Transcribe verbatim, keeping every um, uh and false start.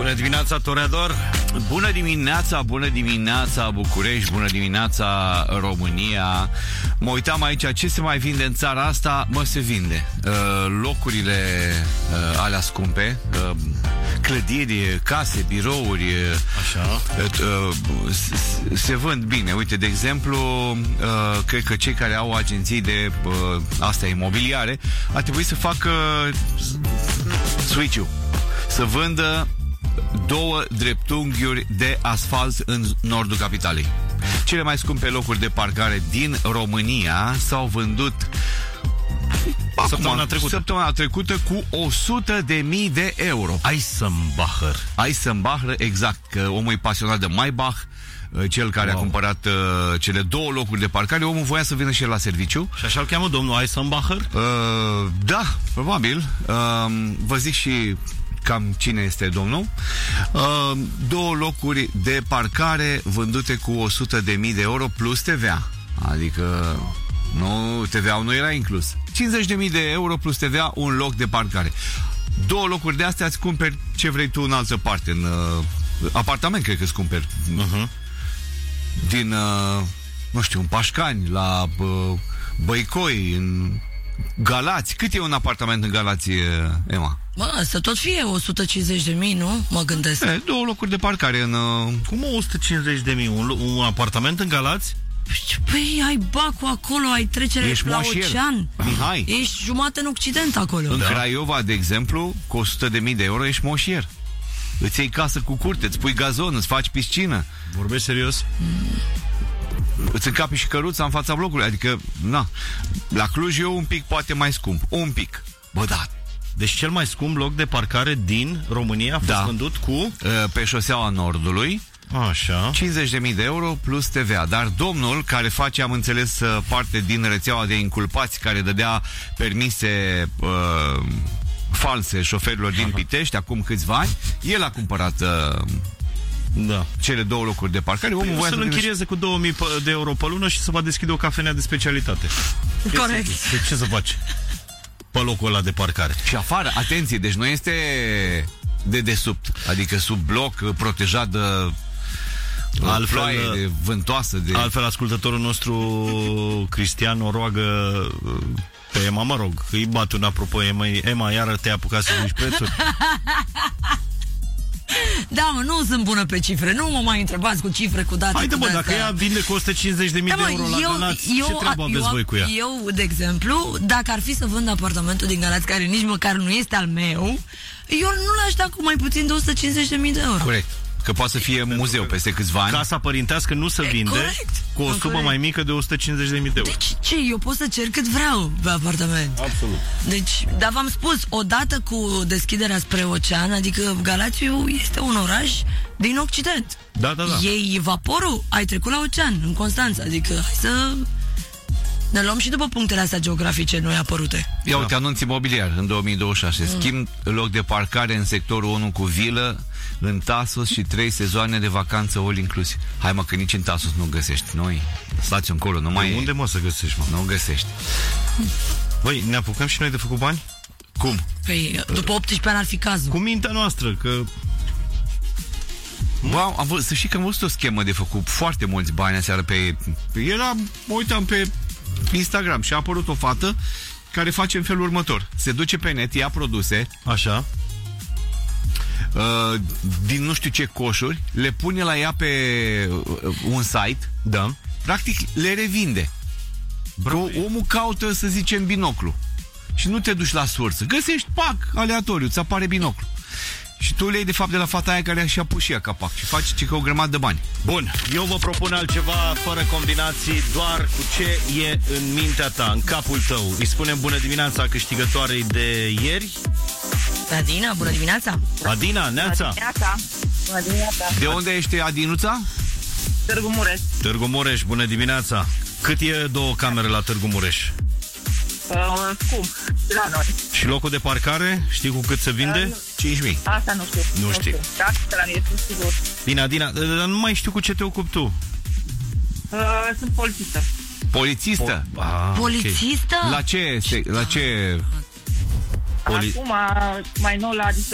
Bună dimineața, Toreador! Bună dimineața, bună dimineața București, bună dimineața România. Mă uitam aici ce se mai vinde în țara asta. Mă, se vinde uh, locurile uh, alea scumpe, uh, clădiri, case, birouri. Așa. uh, uh, Se vând bine. Uite, de exemplu, uh, cred că cei care au agenții de uh, astea imobiliare ar trebui să facă switch-ul, să vândă două dreptunghiuri de asfalt în nordul capitalei. Cele mai scumpe locuri de parcare din România s-au vândut acum, săptămâna trecută. săptămâna trecută cu o sută de mii de euro. Eisenbacher. Eisenbacher, exact, că omul e pasionat de Maybach, cel care wow. a cumpărat uh, cele două locuri de parcare. Omul voia să vină și el la serviciu. Și așa îl cheamă domnul Eisenbacher? Uh, da, probabil. Uh, vă zic și cam cine este domnul. Uh, două locuri de parcare vândute cu o sută de mii de euro plus T V A. Adică nu, T V A-ul nu era inclus. cincizeci de mii de euro plus T V A, un loc de parcare. Două locuri de astea îți cumperi ce vrei tu în altă parte. În uh, apartament cred că îți cumperi. Uh-huh. Din, uh, nu știu, în Pașcani, la uh, Băicoi, în Galați. Cât e un apartament în Galați, Emma? Bă, să tot fie o sută cincizeci de mii, nu? Mă gândesc. E, două locuri de parcare în... Uh... Cum o sută cincizeci de mii? Un, un apartament în Galați? Păi, ai bacul acolo, ai trecere Ești la moașier. Ocean. Mihai. Ești jumate în Occident acolo. În Da. Craiova, de exemplu, cu o sută de mii de euro ești moșier. Îți iei casă cu curte, îți pui gazon, îți faci piscină. Vorbești serios? Mm. Îți încapi și căruța în fața blocului. Adică, na, la Cluj e un pic poate mai scump. Un pic. Bă, da. Deci cel mai scump loc de parcare din România a fost Da. vândut cu... Pe șoseaua Nordului, Așa. cincizeci de mii de euro plus T V A. Dar domnul care face, am înțeles, parte din rețeaua de inculpați care dădea permise uh, false șoferilor din Pitești acum câțiva ani, el a cumpărat uh, Da. cele două locuri de parcare. Omul Păi voia să-l să închirieze cu două mii de euro pe lună și să va deschide o cafenea de specialitate. Corect. De ce să faci pe locul ăla de parcare? Și afară, atenție, deci nu este de desubt, adică sub bloc, protejat de altfel, ploaie, de vântoasă, de... Altfel, ascultătorul nostru Cristian o roagă pe Emma, mă rog, îi bat un apropo, Emma, Emma iară te-ai apucat să zici prețuri? Da, mă, nu sunt bună pe cifre. Nu mă mai întrebați cu cifre, cu date. Haide, cu bă, data. dacă ea vinde cu o sută cincizeci de mii Da, de mă, euro la eu, Galați, eu, ce treabă aveți eu, voi cu ea? Eu, de exemplu, dacă ar fi să vând apartamentul din Galați, care nici măcar nu este al meu, eu nu l-aș da cu mai puțin de o sută cincizeci de mii de euro. Corect. Că poate să fie muzeu peste câțiva ani. Casa părintească nu se E, vinde corect. cu o sumă Corect. mai mică de o sută cincizeci de mii de euro. Deci ce? Eu pot să cer cât vreau pe apartament. Absolut. Deci, dar v-am spus, odată cu deschiderea spre ocean, adică Galațiu este un oraș din Occident. Da, da, da. Ei vaporul, ai trecut la ocean, în Constanța. Adică hai să ne luăm și după punctele astea geografice noi apărute. Ia uite, anunț imobiliar în două mii douăzeci și șase. Mm. Schimb loc de parcare în sectorul unu cu vilă în Tasos și trei sezoane de vacanță all inclusiv. Hai mă, că nici în Tasos nu găsești. Noi, stați încolo, nu mai... Unde mă să găsești, mă? Nu găsești. Băi, ne apucăm și noi de făcut bani? Cum? Păi, după optsprezece ani ar fi cazul. Cu mintea noastră, că... Wow, am văzut, să știi că am văzut o schemă de făcut foarte mulți bani aseară pe... pe era, mă uitam pe Instagram și a apărut o fată care face în felul următor. Se duce pe net, ia produse, Așa. uh, din nu știu ce coșuri, le pune la ea pe uh, un site, Da. practic le revinde. Că omul caută, să zicem, binoclu. Și nu te duci la sursă. Găsești, pac, aleatoriu, îți apare binoclu. Și tu le iei de fapt de la fata aia care și-a pus și ea capac și faci ce că o grămadă de bani. Bun, eu vă propun altceva fără combinații, doar cu ce e în mintea ta, în capul tău. Îi spunem bună dimineața câștigătoarei de ieri. Adina, bună dimineața! Adina, Neața. Dimineața. Bună dimineața. De unde ești, Adinuța? Târgu Mureș. Târgu Mureș, bună dimineața. Cât e două camere la Târgu Mureș? Uh, scump. La noi. Și locul de parcare, știi cu cât se vinde? cinci mii. Asta nu știu. Nu știi. Da, la mine sunt sigur. Bine, Adina, dar nu mai știu cu ce te ocupi tu. Uh, sunt polițistă. Polițistă? Ah, Polițistă? La ce? se- La ce? Poli- Acum, mai nou la